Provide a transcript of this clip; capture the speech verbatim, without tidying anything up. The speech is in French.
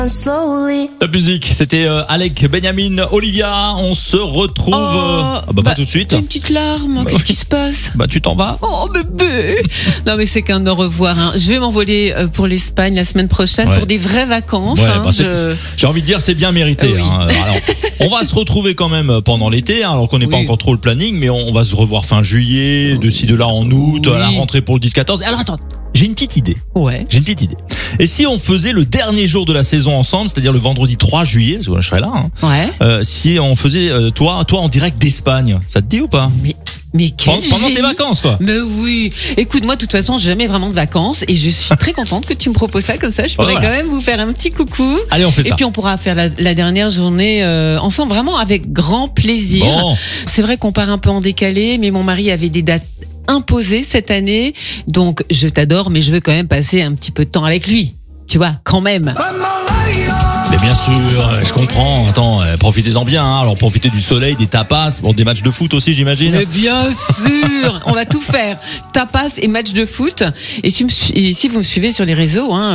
La musique, c'était euh, Alec, Benjamin, Olivia. On se retrouve. Oh, euh, ah bah, bah, pas tout de suite. T'as une petite larme. Bah, Qu'est-ce qui se passe? Bah tu t'en vas. Oh bébé. Non mais c'est qu'un au revoir. Hein. Je vais m'envoler euh, pour l'Espagne la semaine prochaine Ouais. pour des vraies vacances. Ouais, hein, bah, c'est- je... J'ai envie de dire c'est bien mérité. Oui. Hein. Alors, on va se retrouver quand même pendant l'été, hein, alors qu'on n'est pas Oui. encore trop le planning, mais on, on va se revoir fin juillet, de ci de là en août, Oui. à la rentrée pour le dix quatorze. Alors attends, j'ai une petite idée. Ouais. J'ai une petite idée. Et si on faisait le dernier jour de la saison ensemble, c'est-à-dire le vendredi trois juillet, parce que moi, je serai là, hein, Ouais. euh, si on faisait euh, toi, toi en direct d'Espagne, ça te dit ou pas? Mais mais quel Pendant, pendant tes génie. vacances, quoi. Mais oui. Écoute, moi, de toute façon, j'ai jamais vraiment de vacances et je suis très contente que tu me proposes ça comme ça. Je pourrais Voilà. quand même vous faire un petit coucou. Allez, on fait Et ça. puis on pourra faire la, la dernière journée euh, ensemble, vraiment avec grand plaisir. Bon. C'est vrai qu'on part un peu en décalé, mais mon mari avait des dates imposées cette année, donc je t'adore, mais je veux quand même passer un petit peu de temps avec lui. Tu vois, quand même. Mais bien sûr, euh, je comprends. Attends, euh, profitez-en bien. Hein. Alors profitez du soleil, des tapas, bon, des matchs de foot aussi, j'imagine. Mais bien sûr, on va tout faire. Tapas et match de foot. Et si, me su- et si vous me suivez sur les réseaux, hein,